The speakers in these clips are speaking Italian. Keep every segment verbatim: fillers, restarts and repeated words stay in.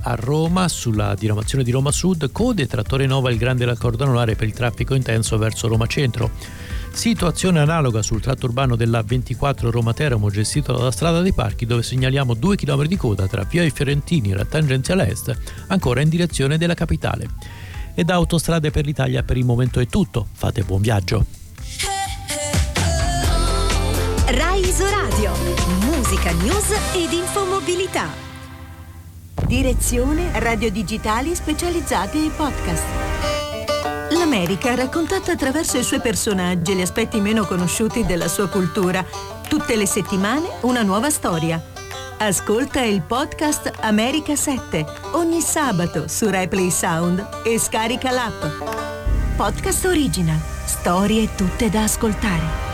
a Roma, sulla diramazione di Roma Sud, code tra Torrenova e il Grande Raccordo Anulare per il traffico intenso verso Roma Centro. Situazione analoga sul tratto urbano della A ventiquattro Roma Teramo, gestito dalla Strada dei Parchi, dove segnaliamo due chilometri di coda tra via I Fiorentini e la tangenziale est, ancora in direzione della capitale. E da Autostrade per l'Italia per il momento è tutto. Fate buon viaggio. Rai Isoradio, musica, news ed infomobilità. Direzione radio digitali specializzate e podcast. L'America raccontata attraverso i suoi personaggi e gli aspetti meno conosciuti della sua cultura. Tutte le settimane una nuova storia. Ascolta il podcast America sette ogni sabato su Rai Play Sound e scarica l'app. Podcast original, storie tutte da ascoltare.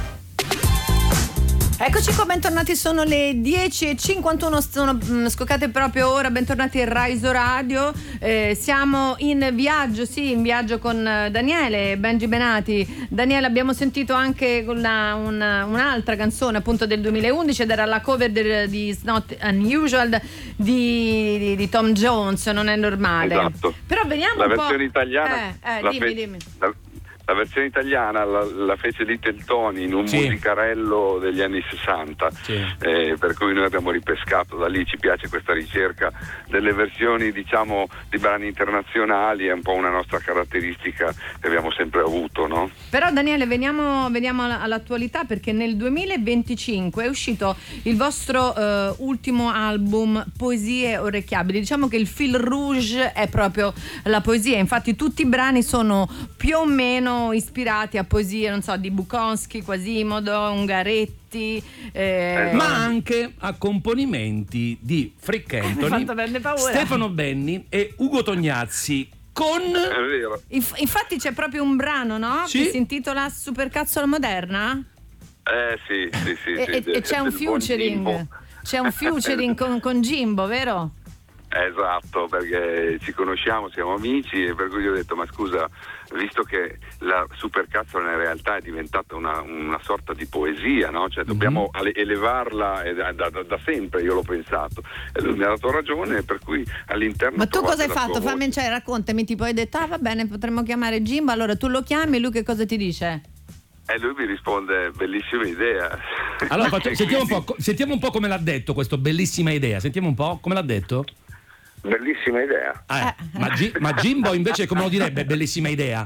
Eccoci qua, bentornati, sono le dieci e cinquantuno, sono mh, scoccate proprio ora, bentornati a Rai Radio. Eh, siamo in viaggio, sì, in viaggio con Daniele, Benji Benati. Daniele, abbiamo sentito anche una, una, un'altra canzone appunto del duemilaundici ed era la cover del, di It's Not Unusual di, di, di Tom Jones, Non è normale. Esatto. Però veniamo la un po'... versione italiana. Eh, eh, la dimmi, fe- dimmi. La, la versione italiana la, la fece Little Tony in un sì. musicarello degli anni sessanta, sì. eh, per cui noi abbiamo ripescato da lì. Ci piace questa ricerca delle versioni, diciamo, di brani internazionali, è un po' una nostra caratteristica che abbiamo sempre avuto, no? Però Daniele, veniamo, veniamo all'attualità, perché nel duemilaventicinque è uscito il vostro eh, ultimo album Poesie Orecchiabili. Diciamo che il fil rouge è proprio la poesia, infatti tutti i brani sono più o meno ispirati a poesie, non so, di Bukowski, Quasimodo, Ungaretti, eh... ma anche a componimenti di Frick Anthony, Stefano Benni e Ugo Tognazzi. Con È vero. Inf- infatti c'è proprio un brano, no? Sì. Che si intitola Supercazzola Moderna? Eh sì, sì, sì. E, sì, e, del- e c'è un del buon featuring, Jimbo. c'è un featuring con, con Jimbo, vero? Esatto, perché ci conosciamo, siamo amici, e per cui gli ho detto: ma scusa, visto che la supercazzola in realtà è diventata una, una sorta di poesia, no? Cioè dobbiamo mm-hmm. elevarla, e da, da, da sempre io l'ho pensato, e lui mi ha dato ragione, per cui all'interno... Ma tu cosa hai la fatto? sua Fammi, voce. cioè, raccontami, tipo hai detto ah va bene, potremmo chiamare Jimbo, allora tu lo chiami e lui che cosa ti dice? E lui mi risponde: bellissima idea. Allora faccio- E sentiamo, un quindi- po', sentiamo un po' come l'ha detto questo bellissima idea. Sentiamo un po' come l'ha detto. Bellissima idea, Eh, ma, Gi- ma Jimbo invece come lo direbbe bellissima idea?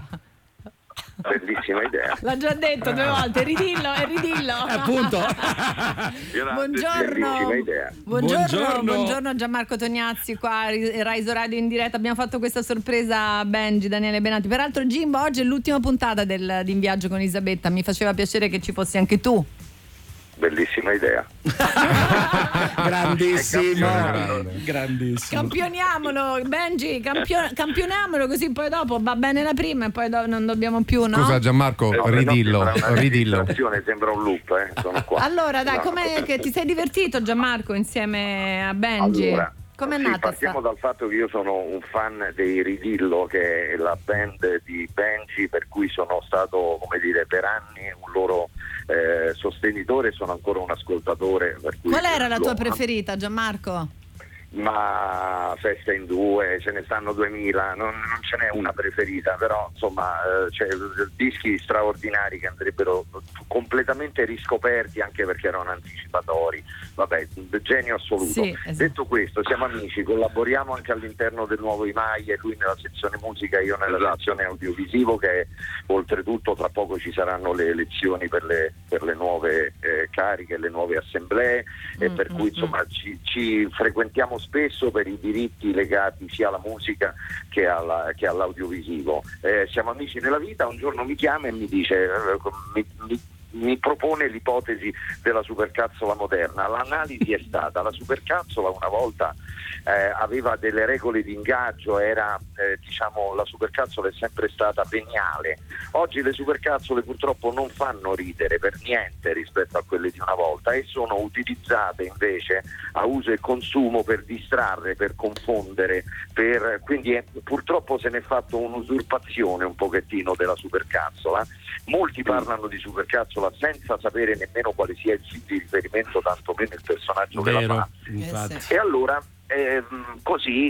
bellissima idea. L'ha già detto due volte, ridillo e ridillo. Appunto. Grazie. Buongiorno. Bellissima idea. Buongiorno, Buongiorno. buongiorno Gianmarco Tognazzi qua, Rai Radio in diretta. Abbiamo fatto questa sorpresa a Benji, Daniele Benati. Peraltro Jimbo, oggi è l'ultima puntata del, di In Viaggio con Elisabetta. Mi faceva piacere che ci fossi anche tu. Bellissima idea. Grandissimo. Campionato. Grandissimo. Campioniamolo, Benji, campio- campioniamolo, così poi dopo va bene la prima e poi do- non dobbiamo più, no? Scusa Gianmarco, No, ridillo, no, sembra una ridillo. registrazione, sembra un loop, eh. Sono qua. Allora dai, No. com'è che ti sei divertito Gianmarco insieme a Benji? Allora, Com'è sì, nata partiamo sta? dal fatto che io sono un fan dei Ridillo, che è la band di Benji, per cui sono stato, come dire, per anni un loro eh, sostenitore e sono ancora un ascoltatore. Per cui Qual era la lo tua amo. preferita, Gianmarco? Ma Festa in due, ce ne stanno duemila, non, non ce n'è una preferita, però insomma eh, c'è dischi straordinari che andrebbero completamente riscoperti, anche perché erano anticipatori. Vabbè, genio assoluto. Sì, esatto. Detto questo, siamo amici, collaboriamo anche all'interno del Nuovo I M A I, e lui nella sezione musica, io nella Esatto. sezione audiovisivo, che oltretutto tra poco ci saranno le elezioni per le, per le nuove eh, cariche, le nuove assemblee, e Mm, per mm, cui mm. insomma ci, ci frequentiamo spesso per i diritti legati sia alla musica che, alla, che all'audiovisivo. Eh, siamo amici nella vita. Un giorno mi chiama e mi dice, eh, mi, mi, mi propone l'ipotesi della supercazzola moderna. L'analisi è stata: la supercazzola una volta eh, aveva delle regole di ingaggio, era eh, diciamo la supercazzola è sempre stata veniale. Oggi le supercazzole purtroppo non fanno ridere per niente rispetto a quelle di una volta, e sono utilizzate invece a uso e consumo per distrarre, per confondere, per quindi è, purtroppo se ne è fatto un'usurpazione un pochettino della supercazzola. Molti parlano di supercazzola senza sapere nemmeno quale sia il sito di riferimento, tantomeno il personaggio che la Vero, fa. infatti. E allora eh, così